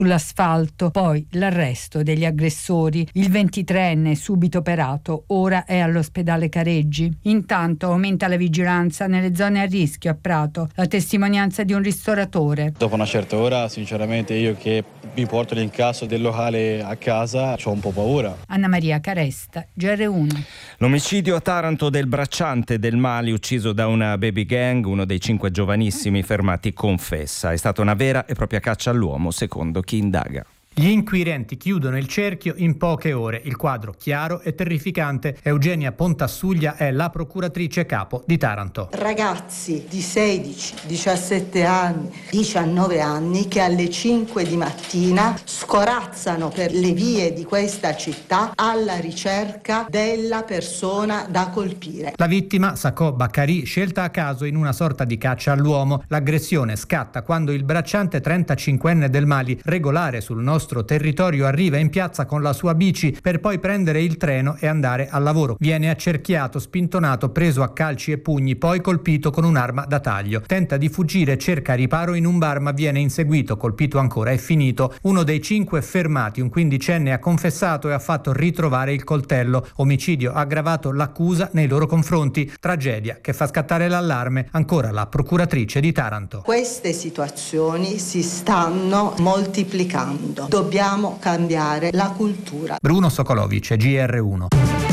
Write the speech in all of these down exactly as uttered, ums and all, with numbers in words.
sull'asfalto, poi l'arresto degli aggressori. Il ventitreenne subito operato, ora è all'ospedale Careggi. Intanto aumenta la vigilanza nelle zone a rischio a Prato, la testimonianza di un ristoratore. Dopo una certa ora, sinceramente, io che mi porto l'incasso del locale a casa ho un po' paura. Anna Maria Caresta, G R uno. L'omicidio a Taranto del bracciante del Mali ucciso da una baby gang, uno dei cinque giovanissimi fermati confessa. È stata una vera e propria caccia all'uomo, secondo chi indaga. Gli inquirenti chiudono il cerchio in poche ore. Il quadro chiaro e terrificante. Eugenia Pontassuglia è la procuratrice capo di Taranto. Ragazzi di sedici, diciassette anni, diciannove anni che alle cinque di mattina scorazzano per le vie di questa città alla ricerca della persona da colpire. La vittima, Sacco Baccari, scelta a caso in una sorta di caccia all'uomo. L'aggressione scatta quando il bracciante trentacinquenne del Mali, regolare sul nostro territorio, arriva in piazza con la sua bici per poi prendere il treno e andare al lavoro. Viene accerchiato, spintonato, preso a calci e pugni, poi colpito con un'arma da taglio. Tenta di fuggire, cerca riparo in un bar ma viene inseguito, colpito ancora e finito. Uno dei cinque fermati, un quindicenne, ha confessato e ha fatto ritrovare il coltello. Omicidio aggravato l'accusa nei loro confronti. Tragedia che fa scattare l'allarme. Ancora la procuratrice di Taranto. Queste situazioni si stanno moltiplicando. Dobbiamo cambiare la cultura. Bruno Sokolovic, G R uno.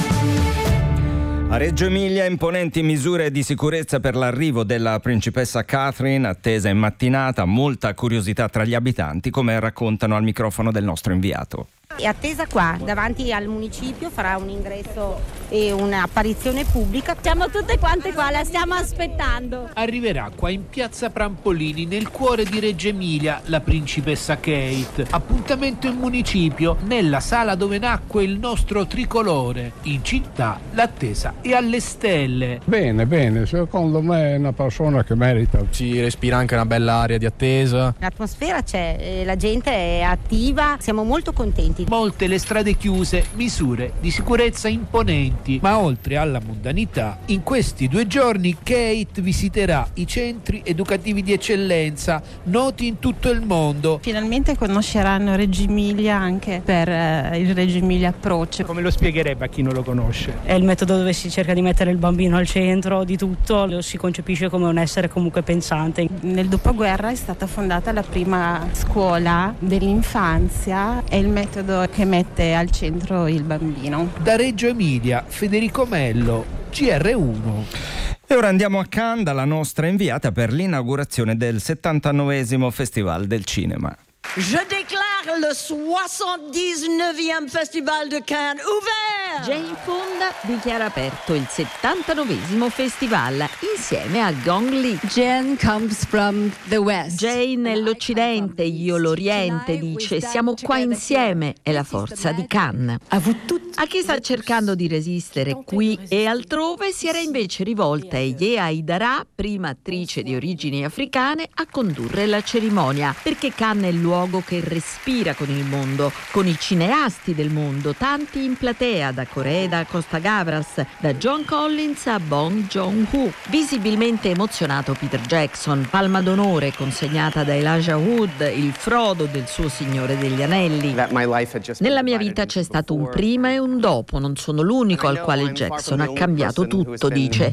A Reggio Emilia imponenti misure di sicurezza per l'arrivo della principessa Catherine, attesa in mattinata, molta curiosità tra gli abitanti, come raccontano al microfono del nostro inviato. È attesa qua, davanti al municipio, farà un ingresso e un'apparizione pubblica. Siamo tutte quante qua, la stiamo aspettando. Arriverà qua in piazza Prampolini, nel cuore di Reggio Emilia, la principessa Kate. Appuntamento in municipio, nella sala dove nacque il nostro tricolore. In città l'attesa è alle stelle. Bene, bene, secondo me è una persona che merita. Si respira anche una bella aria di attesa. L'atmosfera c'è, la gente è attiva, siamo molto contenti. Molte le strade chiuse, misure di sicurezza imponenti, ma oltre alla mondanità, in questi due giorni Kate visiterà i centri educativi di eccellenza noti in tutto il mondo. Finalmente conosceranno Reggio Emilia anche per eh, il Reggio Emilia Approach. Come lo spiegherebbe a chi non lo conosce? È il metodo dove si cerca di mettere il bambino al centro di tutto, lo si concepisce come un essere comunque pensante. Nel dopoguerra è stata fondata la prima scuola dell'infanzia, è il metodo che mette al centro il bambino. Da Reggio Emilia, Federico Mello, G R uno. E ora andiamo a Cannes dalla nostra inviata per l'inaugurazione del settantanovesimo Festival del Cinema. Je déclare le soixante-dix-neuvième Festival de Cannes ouvert! Jane Fonda dichiara aperto il settantanovesimo festival insieme a Gong Li. Jane comes from the West. Jane è l'Occidente, io l'Oriente, dice. Siamo qua insieme, è la forza di Cannes. A chi sta cercando di resistere qui e altrove si era invece rivolta Eije Aidara, prima attrice di origini africane, a condurre la cerimonia, perché Cannes è il luogo che respira con il mondo, con i cineasti del mondo, tanti in platea, da Coreda a Costa Gavras, da John Collins a Bong Joon-ho. Visibilmente emozionato Peter Jackson, palma d'onore consegnata da Elijah Wood, il Frodo del suo Signore degli Anelli. Nella mia vita c'è stato un prima e un dopo, non sono l'unico al quale Jackson ha cambiato tutto, dice.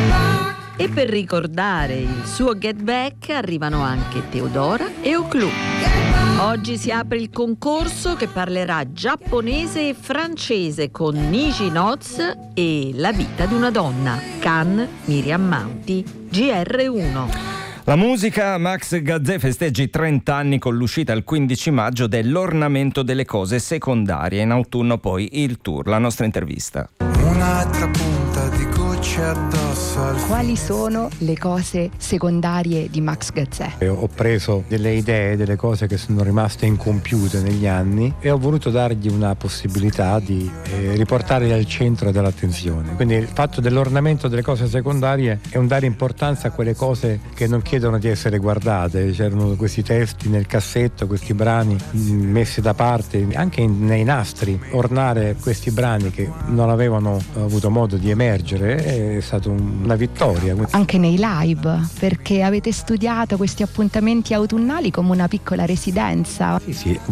E per ricordare il suo Get Back arrivano anche Teodora e Oclou. Oggi si apre il concorso che parlerà giapponese e francese con Niji Noz e La vita di una donna. Cannes, Miriam Mauti, G R uno. La musica, Max Gazzè festeggia i trenta anni con l'uscita il quindici maggio dell'Ornamento delle cose secondarie. In autunno poi il tour, la nostra intervista. Un'altra punta di gocce addosso al... Quali sono le cose secondarie di Max Gazzè? Ho preso delle idee, delle cose che sono rimaste incompiute negli anni e ho voluto dargli una possibilità di eh, riportarli al centro dell'attenzione. Quindi il fatto dell'ornamento delle cose secondarie è un dare importanza a quelle cose che non chiedono di essere guardate. C'erano questi testi nel cassetto, questi brani messi da parte, anche in, nei nastri, ornare questi brani che non avevano avuto modo di emergere emergere è stata una vittoria. Anche nei live, perché avete studiato questi appuntamenti autunnali come una piccola residenza. Sì, sì.